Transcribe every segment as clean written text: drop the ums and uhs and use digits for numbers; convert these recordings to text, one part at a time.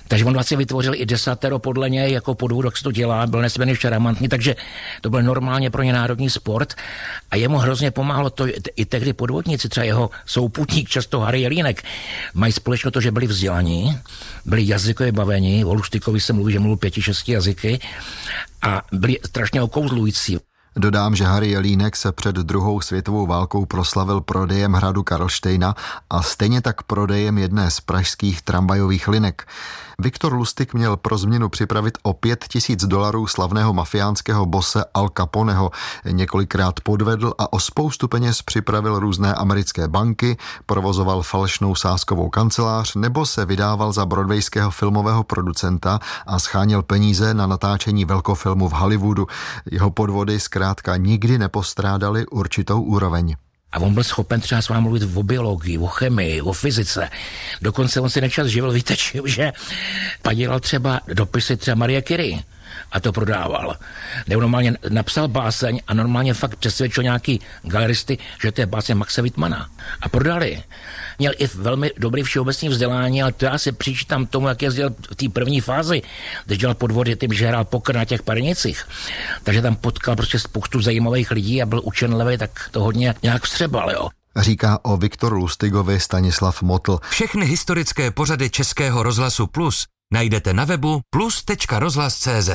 Takže on vlastně vytvořil i desatero podle něj jako podvod, jak se to dělá, byl nesmírně šarmantní, takže to byl normálně pro ně národní sport a jemu hrozně pomáhalo to, i tehdy podvodníci, třeba jeho souputník, často Harry Jelínek, mají společně to, že byli vzdělaní, byli jazykově bavení, o Luštikovi se mluví, že mluvil 5-6 jazyky a byli strašně okouzlující. Dodám, že Harry Jelínek se před druhou světovou válkou proslavil prodejem hradu Karlštejna a stejně tak prodejem jedné z pražských tramvajových linek. Viktor Lustig měl pro změnu připravit o $5,000 slavného mafiánského bose Al Caponeho. Několikrát podvedl a o spoustu peněz připravil různé americké banky, provozoval falešnou sázkovou kancelář nebo se vydával za broadwayského filmového producenta a scháněl peníze na natáčení velkofilmu v Hollywoodu. Jeho podvody zkrátka nikdy nepostrádaly určitou úroveň. A on byl schopen třeba s vámi mluvit o biologii, o chemii, o fyzice. Dokonce on si nečas živil, víte čím, že padělal třeba dopisy třeba Marie Curie a to prodával. Nebo normálně napsal báseň a normálně fakt přesvědčil nějaký galeristy, že to je báseň Maxe Wittmana. A prodali. Měl i velmi dobrý všeobecný vzdělání, ale to já si přičítám tomu, jak jezdil v té první fázi, když dělal podvody tím, že hrál poker na těch Parnicích. Takže tam potkal prostě spoustu zajímavých lidí a byl učenlivý, tak to hodně nějak vstřebal, jo. Říká o Viktoru Lustigovi Stanislav Motl. Všechny historické pořady Českého rozhlasu Plus najdete na webu plus.rozhlas.cz.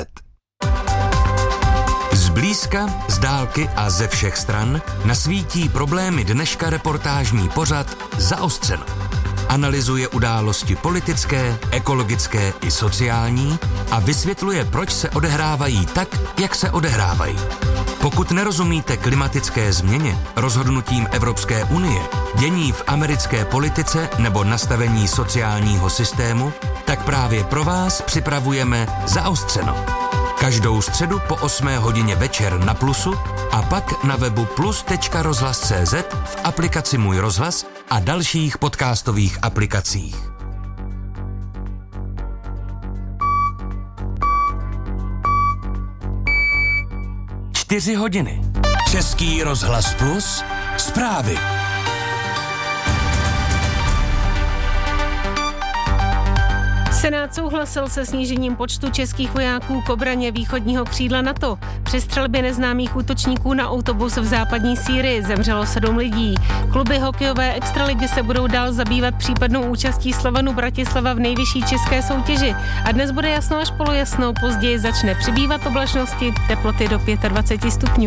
Zblízka, z dálky a ze všech stran nasvítí problémy dneška reportážní pořad Zaostřeno. Analyzuje události politické, ekologické i sociální a vysvětluje, proč se odehrávají tak, jak se odehrávají. Pokud nerozumíte klimatické změně, rozhodnutím Evropské unie, dění v americké politice nebo nastavení sociálního systému, tak právě pro vás připravujeme Zaostřeno. Každou středu po 8 hodině večer na Plusu a pak na webu plus.rozhlas.cz, v aplikaci Můj rozhlas a dalších podcastových aplikacích. Čtyři hodiny. Český rozhlas Plus. Zprávy. Senát souhlasil se snížením počtu českých vojáků k obraně východního křídla NATO. Při střelbě neznámých útočníků na autobus v západní Sýrii zemřelo 7 lidí. Kluby hokejové extraligy se budou dál zabývat případnou účastí Slovanu Bratislava v nejvyšší české soutěži. A dnes bude jasno až polojasno, později začne přibývat oblačnosti, teploty do 25 stupňů.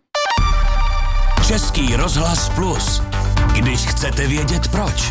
Český rozhlas Plus. Když chcete vědět proč.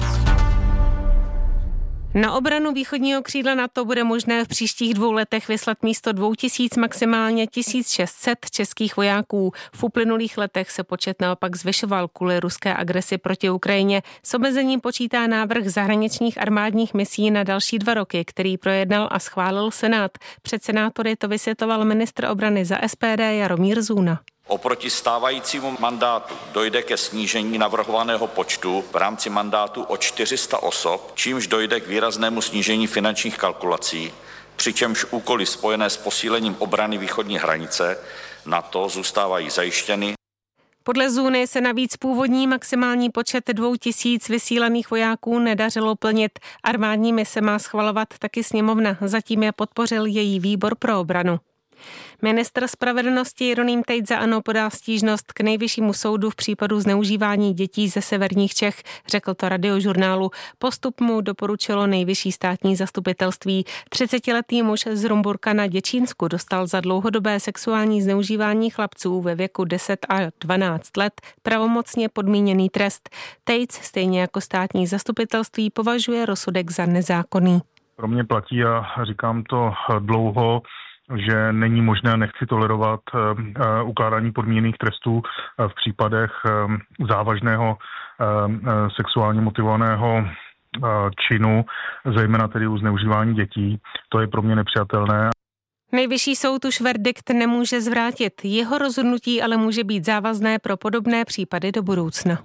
Na obranu východního křídla NATO bude možné v příštích 2 letech vyslat místo 2000 maximálně 1600 českých vojáků. V uplynulých letech se počet naopak zvyšoval kvůli ruské agresi proti Ukrajině. S omezením počítá návrh zahraničních armádních misí na další 2 roky, který projednal a schválil Senát. Před senátory to vysvětloval ministr obrany za SPD Jaromír Zůna. Oproti stávajícímu mandátu dojde ke snížení navrhovaného počtu v rámci mandátu o 400 osob, čímž dojde k výraznému snížení finančních kalkulací, přičemž úkoly spojené s posílením obrany východní hranice NATO zůstávají zajištěny. Podle Zůny se navíc původní maximální počet 2000 vysílaných vojáků nedařilo plnit. Armádní mise má schvalovat taky sněmovna, zatím je podpořil její výbor pro obranu. Ministr spravedlnosti Jeroným Tejc za ANO podá stížnost k nejvyššímu soudu v případu zneužívání dětí ze severních Čech, řekl to Radiožurnálu. Postup mu doporučilo nejvyšší státní zastupitelství. 30letý muž z Rumburka na Děčínsku dostal za dlouhodobé sexuální zneužívání chlapců ve věku 10 a 12 let pravomocně podmíněný trest. Tejc, stejně jako státní zastupitelství, považuje rozsudek za nezákonný. Pro mě platí a říkám to dlouho, že není možné, nechci tolerovat ukládání podmíněných trestů v případech závažného sexuálně motivovaného činu, zejména tedy u zneužívání dětí. To je pro mě nepřijatelné. Nejvyšší soud už verdikt nemůže zvrátit. Jeho rozhodnutí ale může být závazné pro podobné případy do budoucna.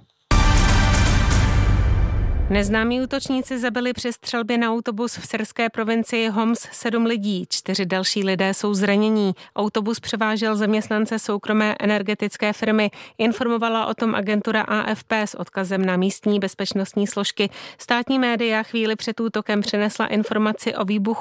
Neznámí útočníci zabili při střelbě na autobus v syrské provincii Homs 7 lidí, 4 další lidé jsou zranění. Autobus převážel zaměstnance soukromé energetické firmy. Informovala o tom agentura AFP s odkazem na místní bezpečnostní složky. Státní média chvíli před útokem přinesla informaci o výbuchu